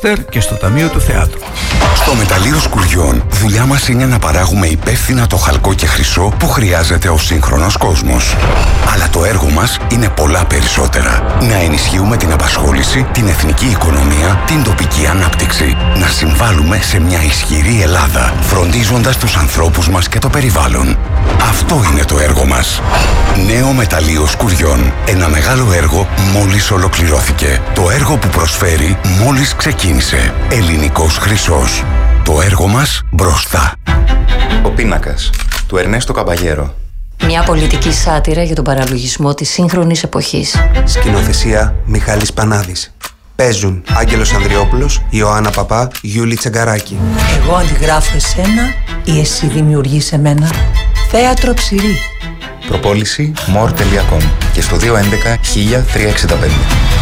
Μάντσεστερ και στο Ταμείο του Θεάτρου. Στο Μεταλλείο Σκουριών, δουλειά μας είναι να παράγουμε υπεύθυνα το χαλκό και χρυσό που χρειάζεται ο σύγχρονος κόσμος. Αλλά το έργο μας είναι πολλά περισσότερα. Να ενισχύουμε την απασχόληση, την εθνική οικονομία, την τοπική ανάπτυξη. Να συμβάλλουμε σε μια ισχυρή Ελλάδα, φροντίζοντας τους ανθρώπους μας και το περιβάλλον. Αυτό είναι το έργο μας. Νέο Μεταλλείο Σκουριών. Ένα μεγάλο έργο μόλις ολοκληρώθηκε. Το έργο που προσφέρει μόλις ξεκίνησε. Ελληνικός χρυσός. Το έργο μας μπροστά. Ο πίνακας του Ερνέστο Καμπαγέρο. Μια πολιτική σάτυρα για τον παραλογισμό της σύγχρονης εποχής. Σκηνοθεσία Μιχάλης Πανάδης. Παίζουν Άγγελος Ανδριόπουλος, Ιωάννα Παπά, Γιούλη Τσεγκαράκη. Εγώ αντιγράφω εσένα ή εσύ δημιουργείς εμένα. Θέατρο Ψηρή. Προπόληση more.com και στο 211 1365.